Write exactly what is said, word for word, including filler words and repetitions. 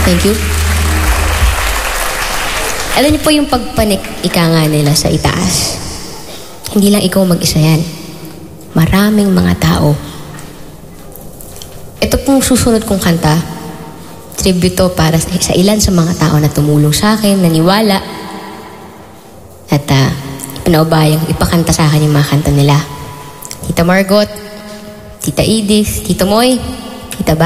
Thank you. Alam niyo po yung pagpanik, ika nga nila sa itaas. Hindi lang ikaw mag-isa yan. Maraming mga tao. Ito pong susunod kong kanta, tribute to para sa, sa ilan sa mga tao na tumulong sa akin, naniwala, at uh, pinaubayang ipakanta sa akin yung mga kanta nila. Tita Margot, Tita Edith, Tito Moy, Tita Ba,